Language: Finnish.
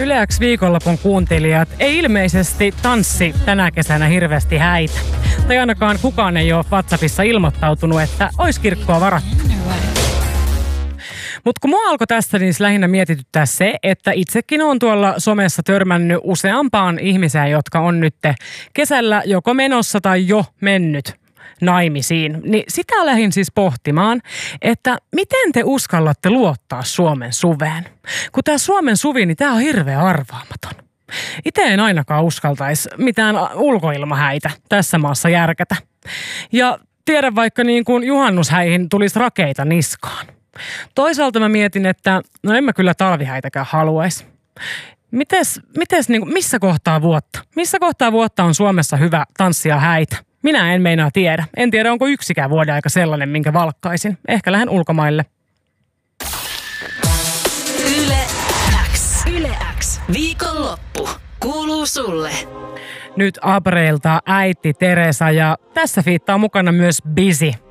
Yle X viikonlopun kuuntelijat ei ilmeisesti tanssi tänä kesänä hirveästi häitä. Tai ainakaan kukaan ei ole WhatsAppissa ilmoittautunut, että olisi kirkkoa varattu. Mutta kun mua alkoi tästä niin lähinnä mietityttää se, että itsekin on tuolla somessa törmännyt useampaan ihmiseen, jotka on nyt kesällä joko menossa tai jo mennyt naimisiin. Niin sitä lähdin siis pohtimaan, että miten te uskallatte luottaa Suomen suveen? Kun tämä Suomen suvi, niin tämä on hirveän arvaamaton. Itse en ainakaan uskaltaisi mitään ulkoilmahäitä tässä maassa järkätä. Ja tiedän vaikka niin kuin juhannushäihin tulisi rakeita niskaan. Toisaalta mä mietin, että no en mä kyllä talvihäitäkään haluaisi. Mites niin kuin, missä kohtaa vuotta? Missä kohtaa vuotta on Suomessa hyvä tanssia häitä? Minä en meinaa tiedä. En tiedä, onko yksikään vuoden aika sellainen, minkä valkkaisin. Ehkä lähden ulkomaille. Yle X. Yle X. Viikonloppu. Kuuluu sulle. Nyt Abreilta äiti Teresa ja tässä fiittaa mukana myös Busy.